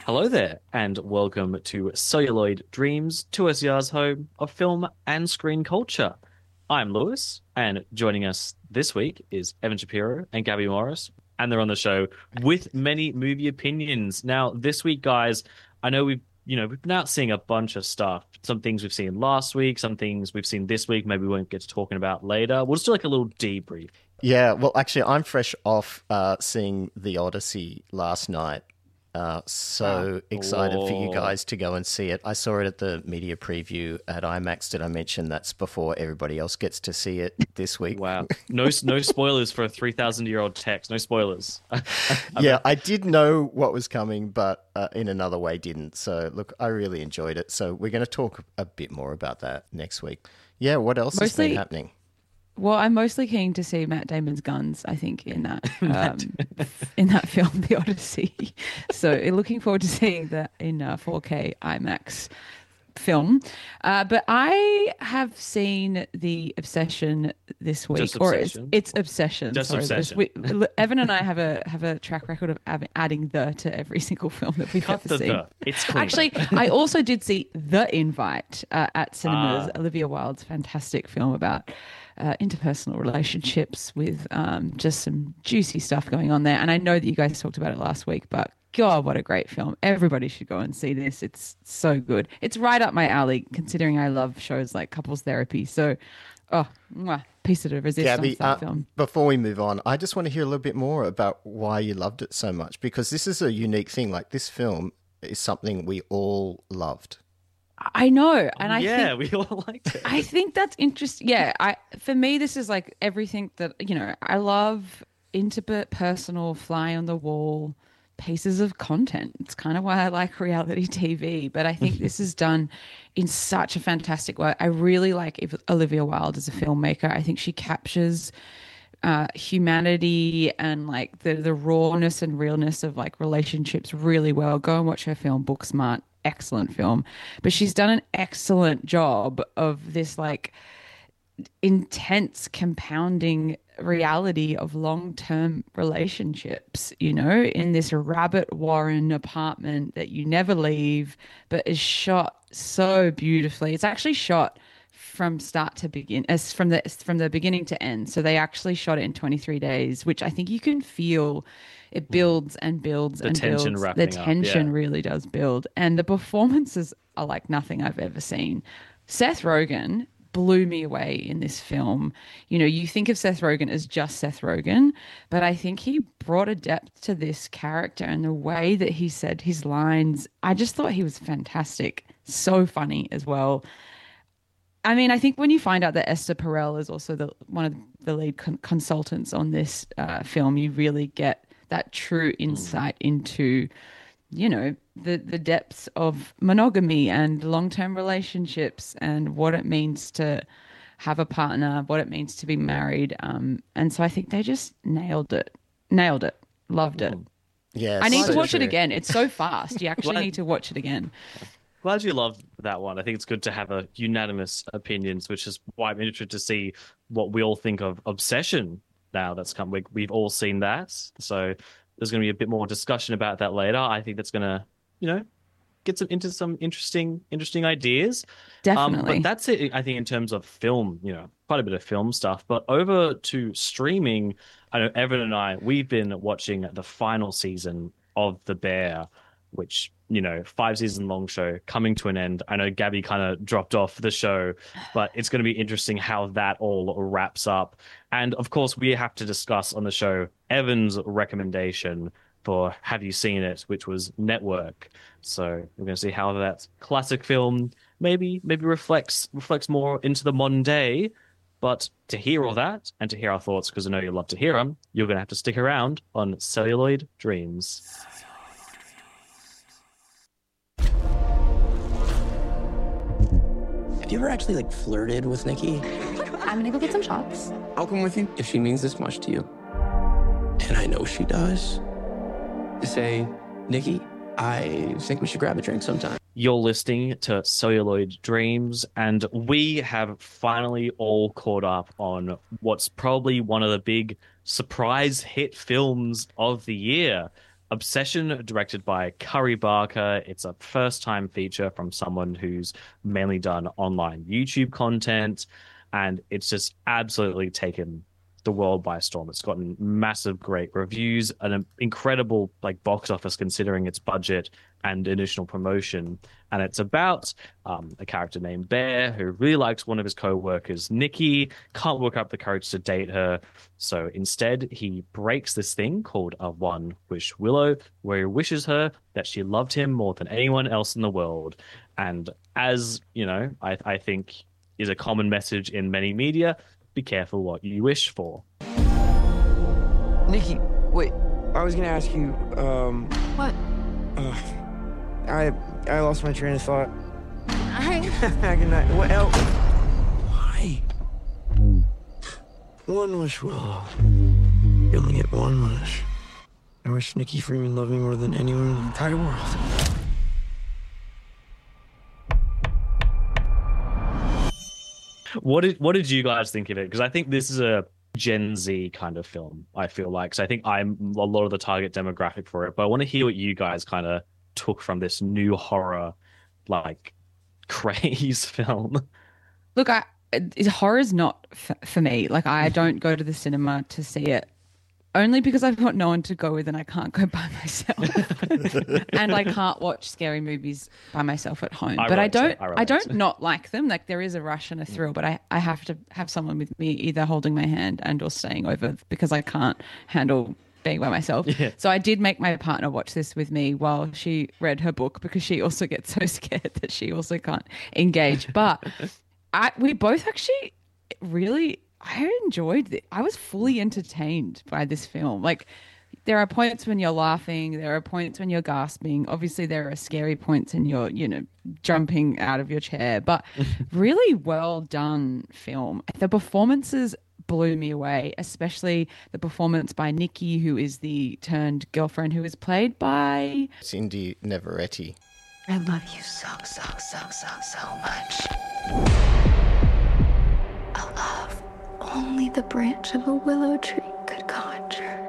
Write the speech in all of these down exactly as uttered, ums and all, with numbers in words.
Hello there, and welcome to Celluloid Dreams, two S E R's home of film and screen culture. I'm Lewis, and joining us this week is Evan Shapiro and Gabby Morris, and they're on the show with many movie opinions. Now, this week, guys, I know we've you know we've been out seeing a bunch of stuff. Some things we've seen last week, some things we've seen this week. Maybe we won't get to talking about later. We'll just do like a little debrief. Yeah, well, actually, I'm fresh off uh, seeing The Odyssey last night. Uh, so excited for you Oh. guys to go and see it. I saw it at the media preview at IMAX. Did I mention that's before everybody else gets to see it this week? Wow. No, no spoilers for a three thousand year old text. No spoilers. Yeah, I did know what was coming, but uh, in another way didn't. So, look, I really enjoyed it. So, we're going to talk a bit more about that next week. Yeah, what else has been Mostly, happening? well, I'm mostly keen to see Matt Damon's guns, I think, in that um, in that film, The Odyssey. So uh, looking forward to seeing that in uh, four K IMAX film. Uh, but I have seen The Obsession this week, Just or it's, Obsession? it's Obsession. Just sorry. Obsession. We, Evan and I have a have a track record of add- adding the to every single film that we've Cut ever the seen. the. It's clean. Actually, I also did see The Invite uh, at cinemas. Ah. Olivia Wilde's fantastic film about uh, interpersonal relationships with um, just some juicy stuff going on there. And I know that you guys talked about it last week, but God, what a great film. Everybody should go and see this. It's so good. It's right up my alley, considering I love shows like Couples Therapy. So, oh, mwah, piece of resistance, Gabby, that uh, film. before we move on, I just want to hear a little bit more about why you loved it so much, because this is a unique thing. Like, this film is something we all loved. I know. And I yeah, think we all liked it. I think that's interesting. Yeah, I for me this is like everything that, you know, I love intimate, personal, fly on the wall pieces of content. It's kind of why I like reality T V, but I think this is done in such a fantastic way. I really like Ev- Olivia Wilde as a filmmaker. I think she captures uh, humanity and like the the rawness and realness of like relationships really well. Go and watch her film Booksmart. Excellent film. But she's done an excellent job of this like intense compounding reality of long-term relationships, you know, in this rabbit warren apartment that you never leave, but is shot so beautifully. It's actually shot from start to begin, as from the from the beginning to end. So they actually shot it in twenty-three days, which I think you can feel it builds and builds The and tension builds. The wrapping up, tension yeah. really does build. And the performances are like nothing I've ever seen. Seth Rogen blew me away in this film. You know, you think of Seth Rogen as just Seth Rogen, but I think he brought a depth to this character and the way that he said his lines. I just thought he was fantastic. So funny as well. I mean, I think when you find out that Esther Perel is also the one of the lead con- consultants on this uh, film, you really get that true insight into, you know, the the depths of monogamy and long-term relationships and what it means to have a partner, what it means to be married. Um, and so I think they just nailed it. Nailed it. Loved it. Yeah, I need so to watch true. it again. It's so fast. You actually Glad- need to watch it again. Glad you loved that one. I think it's good to have a unanimous opinions, which is why I'm interested to see what we all think of Obsession now that's come. We, we've all seen that. So there's going to be a bit more discussion about that later. I think that's going to, you know, get some into some interesting, interesting ideas. Um, Definitely. but that's it, I think, in terms of film, you know, quite a bit of film stuff. But over to streaming, I know Evan and I, we've been watching the final season of The Bear, which, you know, five season long show coming to an end. I know Gabby kind of dropped off the show, but it's going to be interesting how that all wraps up. And of course, we have to discuss on the show Evan's recommendation for Have You Seen It, which was Network. So we're going to see how that classic film maybe maybe reflects reflects more into the modern day. But to hear all that and to hear our thoughts, because I know you love to hear them, you're going to have to stick around on Celluloid Dreams. Have you ever actually like flirted with Nikki? I'm gonna go get some shots. I'll come with you if she means this much to you. And I know she does. To say, Nikki, I think we should grab a drink sometime. You're listening to Celluloid Dreams, and we have finally all caught up on what's probably one of the big surprise hit films of the year. Obsession, directed by Curry Barker. It's a first-time feature from someone who's mainly done online YouTube content, and it's just absolutely taken the world by storm. It's gotten massive, great reviews, an incredible like box office considering its budget and initial promotion. And it's about um, a character named Bear who really likes one of his co-workers, Nikki, can't work up the courage to date her. So instead, he breaks this thing called a One Wish Willow, where he wishes her that she loved him more than anyone else in the world. And as, you know, I, I think is a common message in many media, be careful what you wish for. Nikki, wait. I was gonna ask you, um... What? Uh, I I lost my train of thought. Hi. Good night. What else? Why? One wish, Willow. You only get one wish. I wish Nikki Freeman loved me more than anyone in the entire world. What did what did you guys think of it? Because I think this is a Gen Z kind of film, I feel like. So I think I'm a lot of the target demographic for it. But I want to hear what you guys kind of took from this new horror, like, craze film. Look, I it, horror's not f- for me. Like, I don't go to the cinema to see it. Only because I've got no one to go with and I can't go by myself. And I can't watch scary movies by myself at home. I but I relate, don't I I, don't not like them. Like, there is a rush and a thrill, but I, I have to have someone with me either holding my hand and or staying over because I can't handle being by myself. Yeah. So I did make my partner watch this with me while she read her book because she also gets so scared that she also can't engage. But I we both actually really I enjoyed it. I was fully entertained by this film. Like, there are points when you're laughing. There are points when you're gasping. Obviously, there are scary points and you're, you know, jumping out of your chair. But really well done film. The performances blew me away, especially the performance by Nikki, who is the turned girlfriend, who is played by Cindy Neveretti. I love you so, so, so, so, so much. A love only the branch of a willow tree could conjure.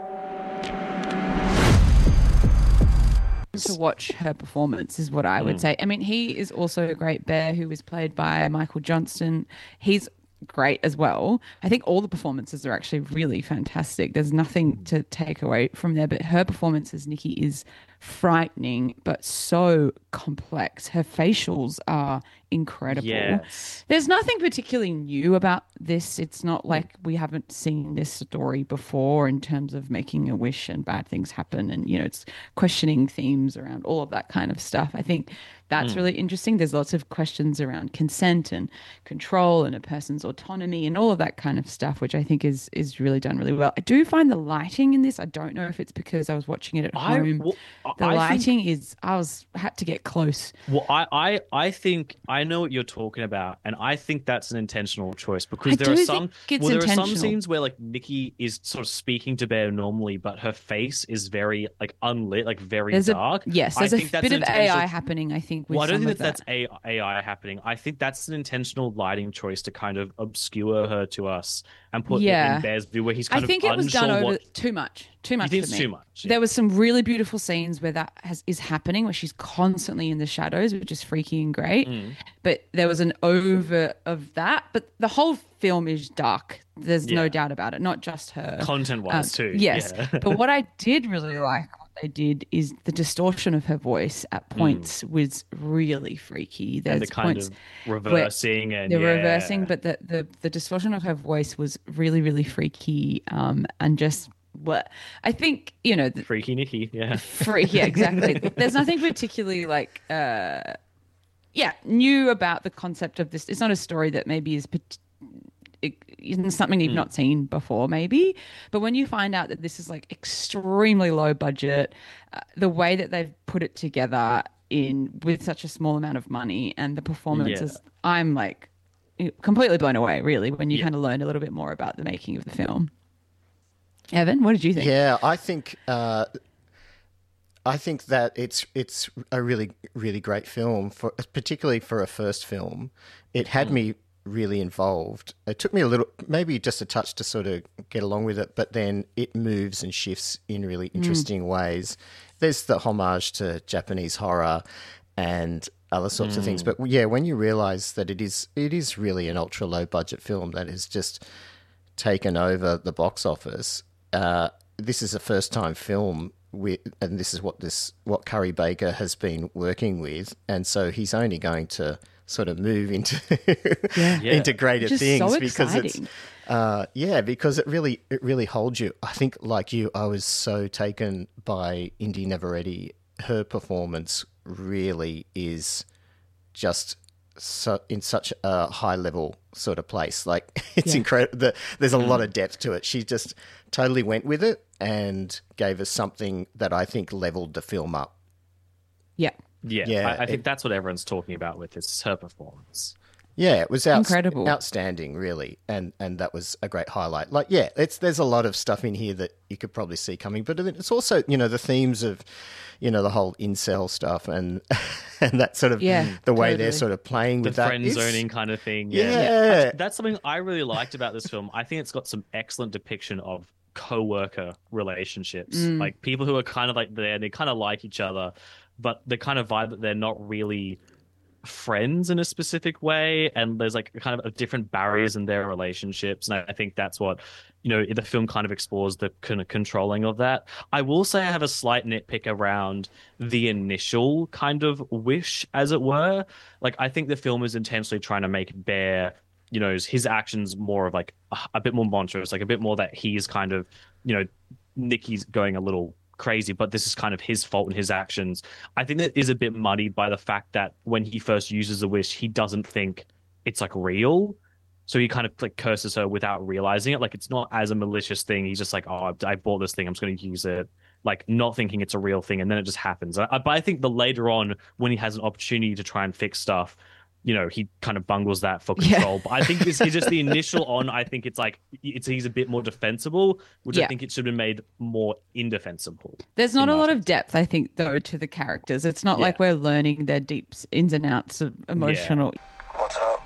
To watch her performance is what I would Mm. say. I mean, he is also a great Bear, who is played by Michael Johnston. He's great as well. I think all the performances are actually really fantastic. There's nothing to take away from there, but her performance as Nikki is frightening but so complex. Her facials are incredible. Yes. There's nothing particularly new about this. It's not like we haven't seen this story before in terms of making a wish and bad things happen, and, you know, it's questioning themes around all of that kind of stuff. I think that's really interesting. There's lots of questions around consent and control and a person's autonomy and all of that kind of stuff, which I think is is really done really well. I do find the lighting in this, I don't know if it's because I was watching it at I, home. well, The I lighting think, is, I was had to get close. well, I, I, I think I know what you're talking about, and I think that's an intentional choice because I there are do some, think it's well, there are some intentional. scenes where like Nikki is sort of speaking to Bear normally, but her face is very like unlit, like very There's dark. a yes, I there's a think that's bit an of A I intentional- happening, I think. With Well, I don't some think of that that's A I happening. I think that's an intentional lighting choice to kind of obscure her to us and put Yeah. it in Bear's view, where he's kind I think of it was unsure done over what. too much. Too much. think for it's me. too much, yeah. There was some really beautiful scenes where that has is happening, where she's constantly in the shadows, which is freaky and great. Mm. But there was an over of that. But the whole film is dark. There's no Yeah. doubt about it. Not just her. Content-wise, Um, too. Yes. Yeah. But what I did really like what they did is the distortion of her voice at points was really freaky. There's Mm. and the kind points of reversing and the yeah. reversing, but the, the the distortion of her voice was really, really freaky. Um, and just what I think, you know, the, Freaky Nikki, yeah. freaky. Yeah, exactly. There's nothing particularly like, uh, yeah, new about the concept of this. It's not a story that maybe is. Pat- it isn't something you've not seen before, maybe. But when you find out that this is like extremely low budget, uh, the way that they've put it together in with such a small amount of money and the performances, I'm like completely blown away, really, when you Yeah. kind of learn a little bit more about the making of the film. Evan, what did you think? Yeah, I think uh, I think that it's it's a really really great film for particularly for a first film. It had me really involved. It took me a little, maybe just a touch to sort of get along with it, but then it moves and shifts in really interesting ways. there's the homage to Japanese horror and other sorts Mm. of things. But yeah, when you realise that it is it is really an ultra low budget film that has just taken over the box office, uh, this is a first time film. With, and this is what this what Curry Baker has been working with, and so he's only going to sort of move into Yeah. Yeah. into greater Which is things so because it's exciting. uh, yeah because it really it really holds you. I think like you, I was so taken by Indy Neveretti. Her performance really is just so in such a high level sort of place. Like it's Yeah. incredible. The, there's a lot of depth to it. She just totally went with it and gave us something that I think leveled the film up. Yeah. Yeah, Yeah, I, I think it- that's what everyone's talking about with this, her performance. Yeah, it was out- Incredible. outstanding, really, and and that was a great highlight. Like, yeah, it's there's a lot of stuff in here that you could probably see coming, but it's also, you know, the themes of, you know, the whole incel stuff and and that sort of Yeah, the way they're totally. sort of playing The with that. friend It's- zoning kind of thing. Yeah. That's, that's something I really liked about this film. I think it's got some excellent depiction of co-worker relationships, Mm. like people who are kind of like there, they kind of like each other, but the kind of vibe that they're not really friends in a specific way, and there's like kind of different barriers in their relationships, and I, I think that's what, you know, the film kind of explores the kind of controlling of that. I will say I have a slight nitpick around the initial kind of wish, as it were. Like, I think the film is intentionally trying to make Bear, you know, his actions more of like a, a bit more monstrous, like a bit more that he's kind of, you know, Nikki's going a little crazy, but this is kind of his fault and his actions. I think that is a bit muddied by the fact that when he first uses the wish, he doesn't think it's like real. So he kind of like curses her without realizing it. Like, it's not as a malicious thing. He's just like, oh, I bought this thing, I'm just going to use it. Like, not thinking it's a real thing. And then it just happens. I, but I think the later on, when he has an opportunity to try and fix stuff, you know, he kind of bungles that for Yeah. control. But I think it's, it's just the initial on, I think it's like, it's he's a bit more defensible, which Yeah. I think it should have been made more indefensible. There's not in a my lot of depth, I think, though, to the characters. It's not Yeah. like we're learning their deep ins and outs of emotional. What's up?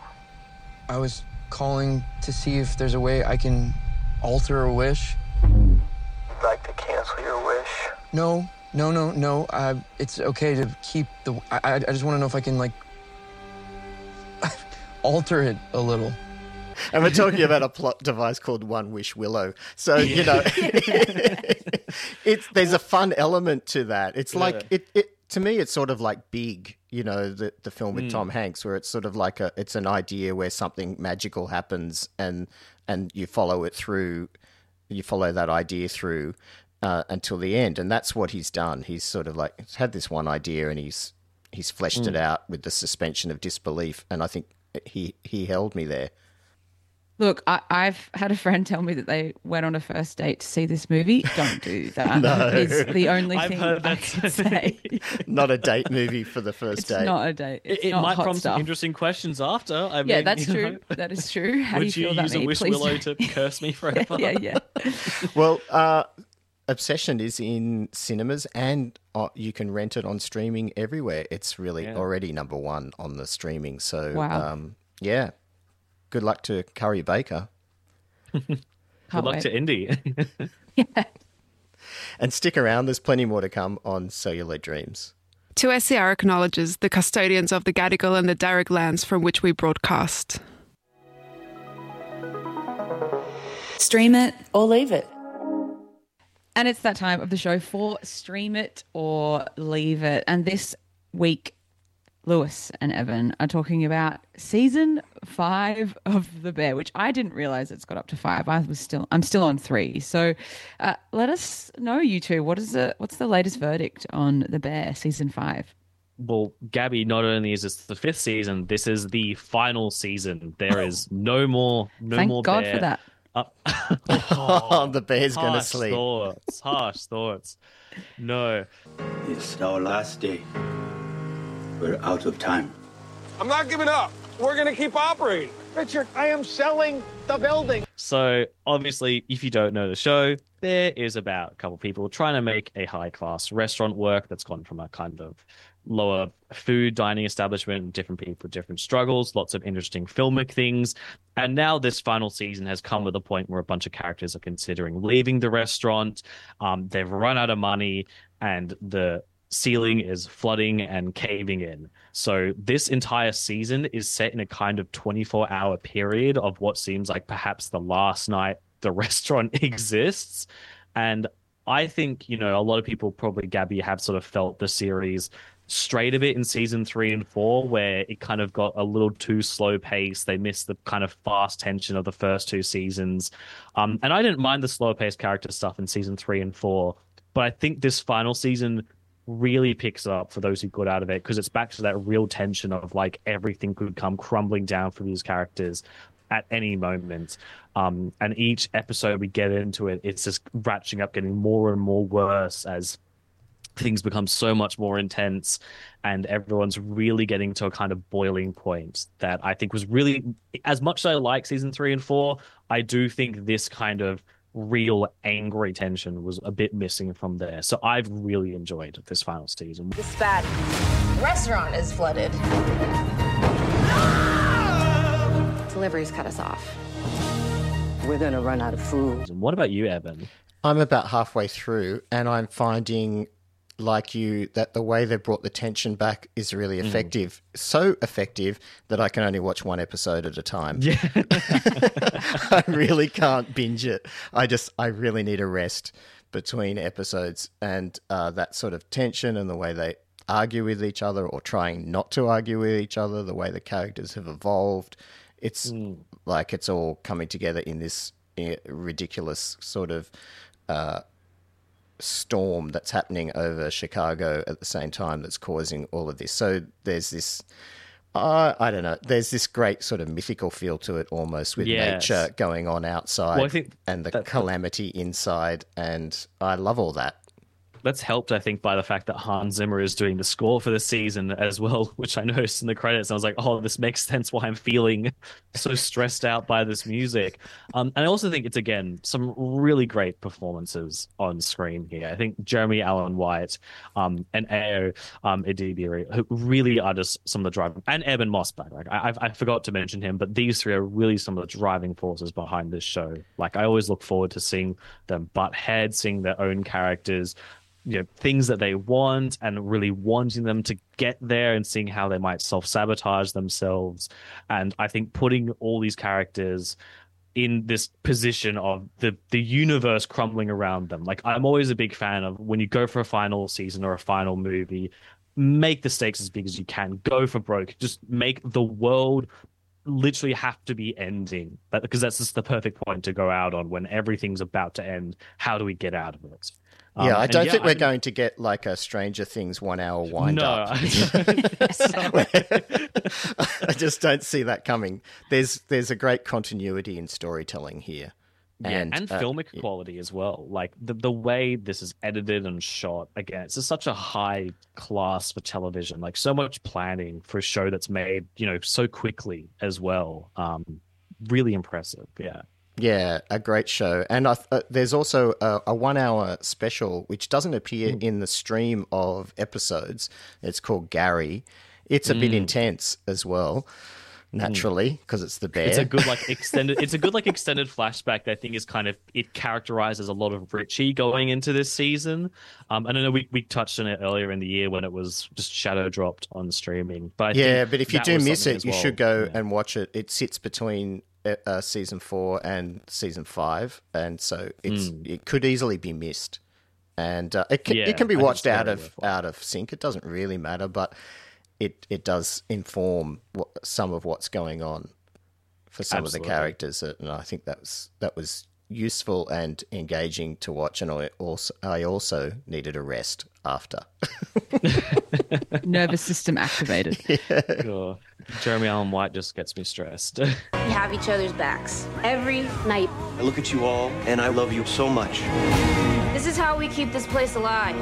I was calling to see if there's a way I can alter a wish. Like to cancel your wish? No, no, no, no. Uh, it's okay to keep the. I, I I just want to know if I can like alter it a little. And we're talking about a plot device called One Wish Willow. So, you know, it's there's a fun element to that. It's like, Yeah. it, it to me, it's sort of like Big, you know, the, the film with Mm. Tom Hanks, where it's sort of like a, it's an idea where something magical happens and, and you follow it through, you follow that idea through uh, until the end. And that's what he's done. He's sort of like, he's had this one idea and he's, he's fleshed it out with the suspension of disbelief. And I think he, he held me there. Look, I, I've had a friend tell me that they went on a first date to see this movie. Don't do that. Is the only I've thing heard I that can say. Not a date movie for the first It's date. not a date. It's It, it not might hot prompt some stuff. interesting questions after. I Yeah, mean, that's you true. know. That is true. How Would do you you feel about use me? a wish Please willow don't. to curse me forever? yeah, yeah. Well, uh, Obsession is in cinemas and uh, you can rent it on streaming everywhere. It's really Yeah. already number one on the streaming. So, Wow. um, yeah, good luck to Curry Baker. Good Can't luck wait. to Indy. And stick around, there's plenty more to come on Cellular Dreams. two S C R acknowledges the custodians of the Gadigal and the Darug lands from which we broadcast. Stream it or leave it. And it's that time of the show for Stream It or Leave It. And this week, Lewis and Evan are talking about season five of The Bear, which I didn't realize it's got up to five. I was still, I'm still on three. So uh, let us know, you two, what is the, what's the latest verdict on The Bear season five? Well, Gabby, not only is this the fifth season, this is the final season. There is no more, no Thank more God Bear. for that. Up. Oh, the bear's going to harsh sleep. thoughts, harsh thoughts. No. It's our last day. We're out of time. I'm not giving up. We're going to keep operating. Richard, I am selling the building. So, obviously, if you don't know the show, there is about a couple people trying to make a high-class restaurant work that's gone from a kind of lower food dining establishment, different people, different struggles, lots of interesting filmic things. And now this final season has come to the point where a bunch of characters are considering leaving the restaurant. Um, they've run out of money. and the ceiling is flooding and caving in. So this entire season is set in a kind of twenty-four hour period of what seems like perhaps the last night the restaurant exists. And I think, you know, a lot of people, probably Gabby, have sort of felt the series strayed a bit in season three and four, where it kind of got a little too slow paced. They missed the kind of fast tension of the first two seasons. Um, and I didn't mind the slower paced character stuff in season three and four, but I think this final season really picks up for those who got out of it, because it's back to that real tension of like everything could come crumbling down for these characters at any moment. Um, and each episode we get into it, it's just ratcheting up, getting more and more worse as things become so much more intense, and everyone's really getting to a kind of boiling point that I think was really, as much as I like season three and four, I do think this kind of real angry tension was a bit missing from there. So I've really enjoyed this final season. This bad restaurant is flooded. Deliveries cut us off. We're going to run out of food. And what about you, Evan? I'm about halfway through, and I'm finding, like you, that the way they brought the tension back is really effective. Mm. So effective that I can only watch one episode at a time. Yeah. I really can't binge it. I just, I really need a rest between episodes, and uh, that sort of tension and the way they argue with each other or trying not to argue with each other, the way the characters have evolved. It's mm. like it's all coming together in this uh, ridiculous sort of uh, storm that's happening over Chicago at the same time that's causing all of this. So there's this, uh, I don't know, there's this great sort of mythical feel to it almost, with yes. nature going on outside well, I think and the that, calamity inside, and I love all that. That's helped, I think, by the fact that Hans Zimmer is doing the score for the season as well, which I noticed in the credits. I was like, oh, this makes sense why I'm feeling so stressed out by this music. Um, and I also think it's, again, some really great performances on screen here. I think Jeremy Allen White um, and Ayo um, Edebiri, who really are just some of the driving, and Eben Mossberg. Like, I, I forgot to mention him, but these three are really some of the driving forces behind this show. Like, I always look forward to seeing them butt heads, seeing their own characters, you know, things that they want, and really wanting them to get there and seeing how they might self-sabotage themselves. And I think putting all these characters in this position of the the universe crumbling around them. Like, I'm always a big fan of, when you go for a final season or a final movie, make the stakes as big as you can. Go for broke. Just make the world literally have to be ending, because that's just the perfect point to go out on when everything's about to end. How do we get out of it? Um, yeah, I don't yeah, think we're I, going to get like a Stranger Things one hour wind no, up. I, I just don't see that coming. There's there's a great continuity in storytelling here. Yeah, and, and uh, filmic yeah. quality as well. Like the the way this is edited and shot, again, it's just such a high class for television. Like, so much planning for a show that's made, you know, so quickly as well. Um, really impressive. Yeah. Yeah, a great show. And I, uh, there's also a, a one-hour special which doesn't appear mm. in the stream of episodes. It's called Gary. It's a mm. bit intense as well, naturally, because mm. it's the bear. It's a good like extended. It's a good like extended flashback that I think is kind of, it characterizes a lot of Richie going into this season. Um, and I know we, we touched on it earlier in the year when it was just shadow dropped on streaming. But I yeah, think but if you that do was miss it, well. you should go yeah. and watch it. It sits between Uh, season four and season five, and so it's mm. it could easily be missed, and uh, it can, yeah, it can be watched out of worthwhile. out of sync. It doesn't really matter, but it it does inform what, some of what's going on for some Absolutely. of the characters, and I think that was that was useful and engaging to watch. And I also I also needed a rest after. Nervous system activated. Yeah. Oh, Jeremy Allen White just gets me stressed. We have each other's backs every night. I look at you all, and I love you so much. This is how we keep this place alive.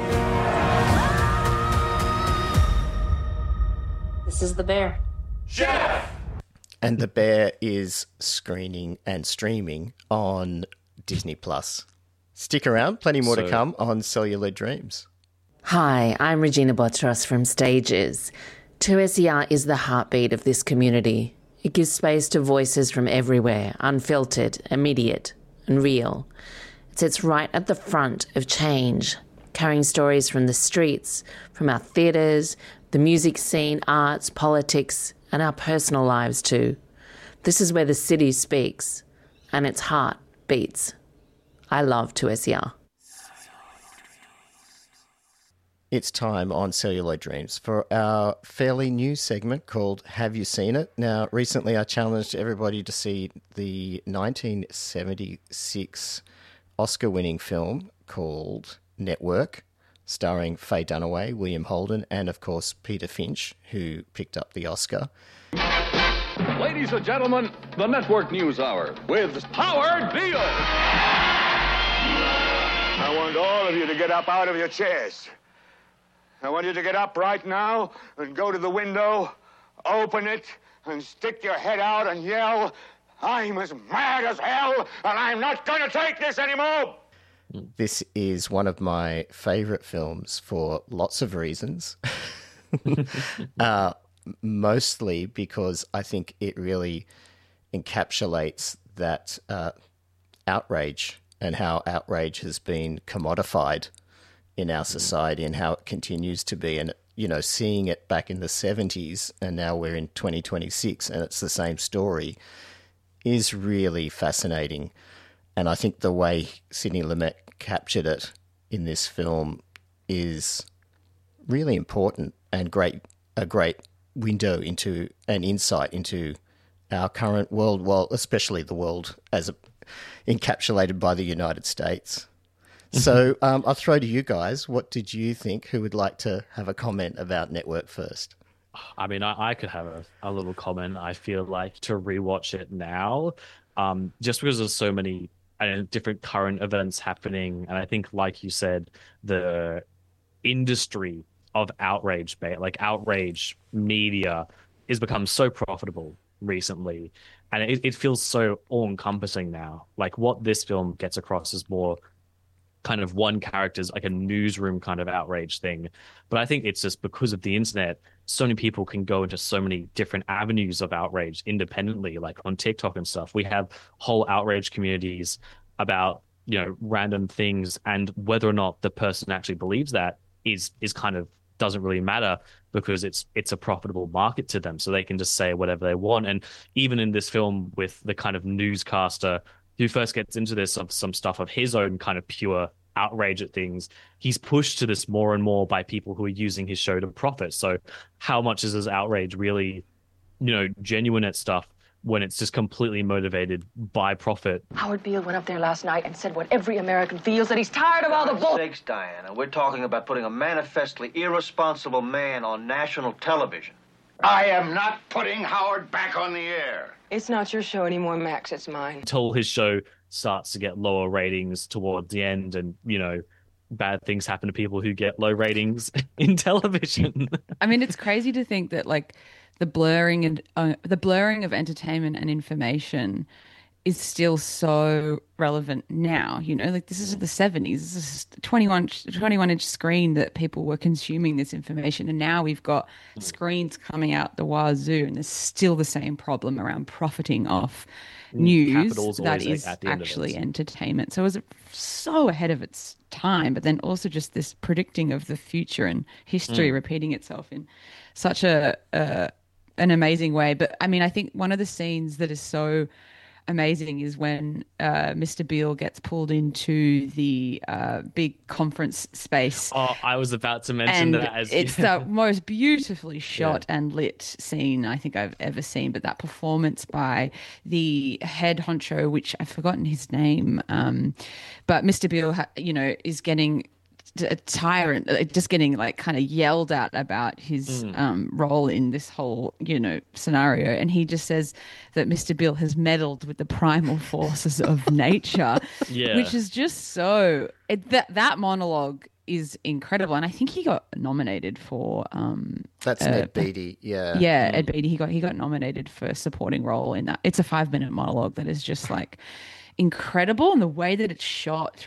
This is the bear. Chef! And the bear is screening and streaming on Disney Plus. Stick around, plenty more So- to come on Cellular Dreams. Hi, I'm Regina Botros from Stages. two S E R is the heartbeat of this community. It gives space to voices from everywhere, unfiltered, immediate, and real. It sits right at the front of change, carrying stories from the streets, from our theatres, the music scene, arts, politics, and our personal lives too. This is where the city speaks and its heart beats. I love two S E R. It's time on Celluloid Dreams for our fairly new segment called Have You Seen It? Now, recently I challenged everybody to see the nineteen seventy-six Oscar-winning film called Network, starring Faye Dunaway, William Holden, and, of course, Peter Finch, who picked up the Oscar. Ladies and gentlemen, the Network News Hour with Howard Beale. I want all of you to get up out of your chairs. I want you to get up right now and go to the window, open it, and stick your head out and yell, I'm as mad as hell, and I'm not going to take this anymore. This is one of my favourite films for lots of reasons. uh, mostly because I think it really encapsulates that uh, outrage and how outrage has been commodified in our society and how it continues to be. And, you know, seeing it back in the seventies and now we're in twenty twenty-six and it's the same story is really fascinating. And I think the way Sidney Lumet captured it in this film is really important and great, a great window into an insight into our current world, well, especially the world as a, encapsulated by the United States. So um, I'll throw to you guys. What did you think? Who would like to have a comment about Network first? I mean, I, I could have a, a little comment. I feel like to rewatch it now, um, just because there's so many uh, different current events happening. And I think, like you said, the industry of outrage, like outrage media, has become so profitable recently. And it, it feels so all-encompassing now. Like what this film gets across is more kind of one character's like a newsroom kind of outrage thing. But I think it's just because of the internet, so many people can go into so many different avenues of outrage independently, like on TikTok and stuff. We have whole outrage communities about, you know, random things, and whether or not the person actually believes that is is kind of doesn't really matter because it's it's a profitable market to them. So they can just say whatever they want. And even in this film with the kind of newscaster who first gets into this of some stuff of his own kind of pure outrage at things, he's pushed to this more and more by people who are using his show to profit. So how much is his outrage really, you know, genuine at stuff when it's just completely motivated by profit? Howard Beale went up there last night and said what every American feels, that he's tired of all the bull. Sakes, Diana, we're talking about putting a manifestly irresponsible man on national television. I am not putting Howard back on the air. It's not your show anymore, Max. It's mine. Until his show starts to get lower ratings towards the end, and, you know, bad things happen to people who get low ratings in television. I mean, it's crazy to think that, like, the blurring and uh, the blurring of entertainment and information is still so relevant now. You know, like, this is the seventies. This is a twenty-one, twenty-one inch screen that people were consuming this information. And now we've got screens coming out the wazoo, and there's still the same problem around profiting off news that is actually entertainment. So it was so ahead of its time, but then also just this predicting of the future and history mm. repeating itself in such a, uh, an amazing way. But I mean, I think one of the scenes that is so amazing is when uh, Mister Beale gets pulled into the uh, big conference space. Oh, I was about to mention and that. As it's the most beautifully shot yeah. and lit scene I think I've ever seen. But that performance by the head honcho, which I've forgotten his name, um, but Mister Beale, ha- you know, is getting a tyrant, just getting like kind of yelled at about his mm. um, role in this whole, you know, scenario. And he just says that Mister Beale has meddled with the primal forces of nature, yeah. which is just so, it, that, that monologue is incredible. And I think he got nominated for... Um, That's uh, Ed Beatty, yeah. Yeah, mm. Ed Beatty. He got, he got nominated for supporting role in that. It's a five minute monologue that is just like... incredible, and the way that it's shot